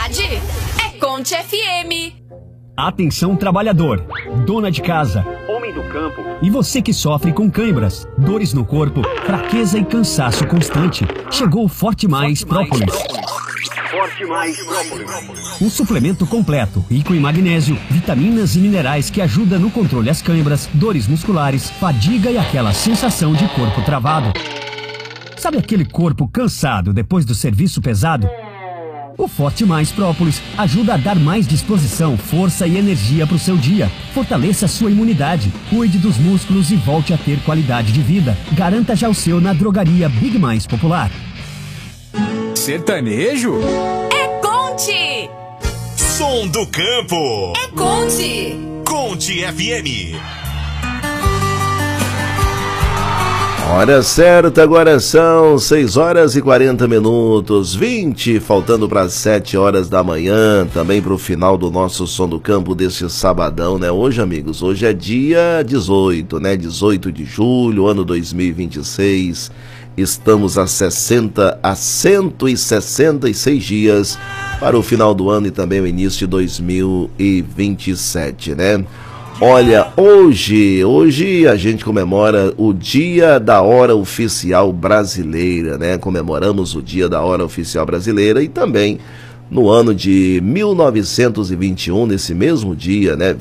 cidade é Conte FM. Atenção trabalhador, dona de casa, homem do campo e você que sofre com cãibras, dores no corpo, fraqueza e cansaço constante. Chegou o Forte Mais Própolis. Forte Mais Própolis. Um suplemento completo, rico em magnésio, vitaminas e minerais que ajuda no controle às cãibras, dores musculares, fadiga e aquela sensação de corpo travado. Sabe aquele corpo cansado depois do serviço pesado? O Forte Mais Própolis ajuda a dar mais disposição, força e energia para o seu dia. Fortaleça a sua imunidade, cuide dos músculos e volte a ter qualidade de vida. Garanta já o seu na drogaria Big Mais Popular. Sertanejo? É Conte! Som do campo! É Conte! Conte FM! Hora certa, agora são 6 horas e 40 minutos, 20, faltando para 7 horas da manhã, também para o final do nosso Som do Campo desse sabadão, né? Hoje, amigos, hoje é dia 18, né? 18 de julho, ano 2026, estamos a 166 dias para o final do ano e também o início de 2027, né? Olha, hoje a gente comemora o Dia da Hora Oficial Brasileira, né? Comemoramos o Dia da Hora Oficial Brasileira e também no ano de 1921, nesse mesmo dia, né?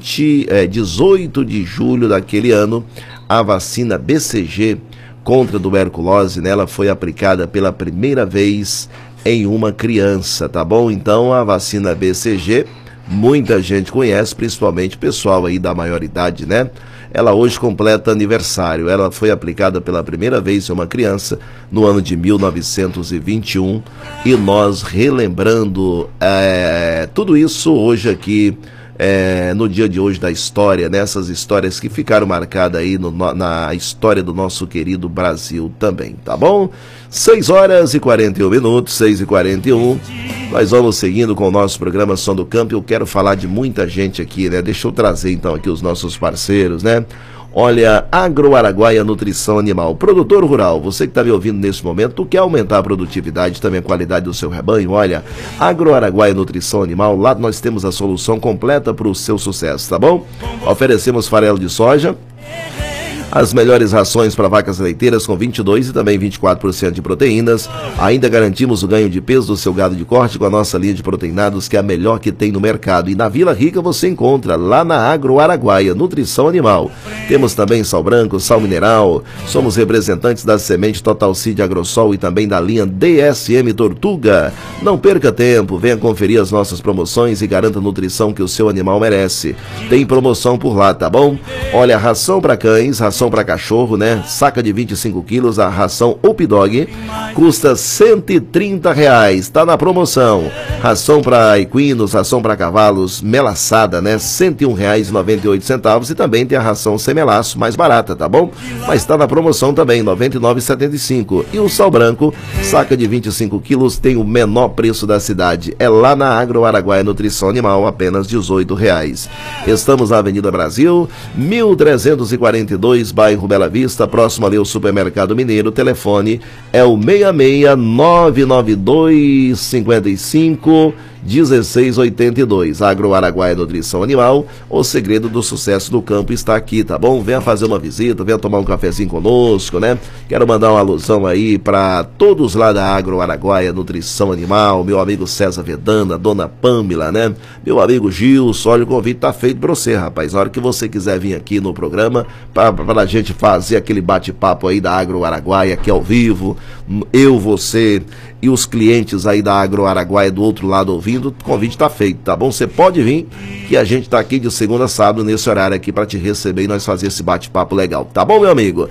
18 de julho daquele ano, a vacina BCG contra a tuberculose, né? Ela foi aplicada pela primeira vez em uma criança, tá bom? Então, a vacina BCG... muita gente conhece, principalmente o pessoal aí da maioridade, né? Ela hoje completa aniversário. Ela foi aplicada pela primeira vez em uma criança no ano de 1921 e nós relembrando tudo isso hoje aqui, no dia de hoje da história, né? Essas histórias que ficaram marcadas aí na história do nosso querido Brasil também, tá bom? 6 horas e 41 minutos, 6 e 41. Nós vamos seguindo com o nosso programa Som do Campo. Eu quero falar de muita gente aqui, né? Deixa eu trazer então aqui os nossos parceiros, né? Olha, Agroaraguaia Nutrição Animal. Produtor rural, você que está me ouvindo nesse momento, quer aumentar a produtividade e também a qualidade do seu rebanho? Olha, Agroaraguaia Nutrição Animal, lá nós temos a solução completa para o seu sucesso, tá bom? Oferecemos farelo de soja, as melhores rações para vacas leiteiras com 22% e também 24% de proteínas. Ainda garantimos o ganho de peso do seu gado de corte com a nossa linha de proteinados, que é a melhor que tem no mercado. E na Vila Rica você encontra lá na Agroaraguaia Nutrição Animal. Temos também sal branco, sal mineral. Somos representantes da semente Total Seed Agrosol e também da linha DSM Tortuga. Não perca tempo, venha conferir as nossas promoções e garanta a nutrição que o seu animal merece. Tem promoção por lá, tá bom? Olha, ração para cães, ração para cachorro, né? Saca de 25 quilos, a ração Up Dog custa R$130, tá na promoção. Ração para equinos, ração para cavalos, melaçada, né? R$101,98 e também tem a ração sem melaço, mais barata, tá bom? Mas tá na promoção também, R$99,75. E o sal branco, saca de 25 quilos, tem o menor preço da cidade. É lá na Agroaraguaia Nutrição Animal, apenas R$18. Estamos na Avenida Brasil, 1342, bairro Bela Vista, próximo ali ao Supermercado Mineiro. O telefone é o 66-992-55-1682. Agroaraguaia Nutrição Animal, o segredo do sucesso do campo está aqui, tá bom? Venha fazer uma visita, venha tomar um cafezinho conosco, né? Quero mandar uma alusão aí para todos lá da Agroaraguaia Nutrição Animal, meu amigo César Vedana, dona Pâmela, né? Meu amigo Gilson, olha, o convite tá feito para você, rapaz. Na hora que você quiser vir aqui no programa, para a gente fazer aquele bate-papo aí da Agroaraguaia aqui ao vivo, eu, você e os clientes aí da Agroaraguaia do outro lado ouvindo, o convite está feito, tá bom? Você pode vir, que a gente tá aqui de segunda a sábado nesse horário aqui para te receber e nós fazer esse bate-papo legal, tá bom, meu amigo?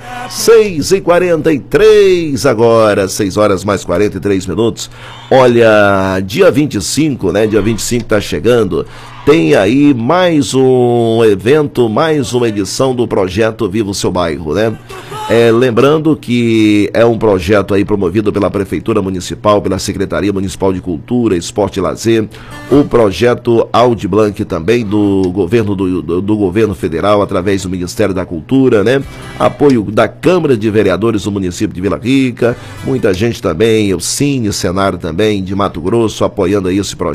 6h43 agora, 6 horas mais 43 minutos. Olha, dia 25, né? Dia 25 tá chegando. Tem aí mais um evento, mais uma edição do projeto Viva o Seu Bairro, né? Lembrando que é um projeto aí promovido pela Prefeitura Municipal, pela Secretaria Municipal de Cultura, Esporte e Lazer, o projeto Aldir Blanc também do governo federal, através do Ministério da Cultura, né? Apoio da Câmara de Vereadores do município de Vila Rica, muita gente também, o Cine, Senar também, de Mato Grosso, apoiando aí esse projeto.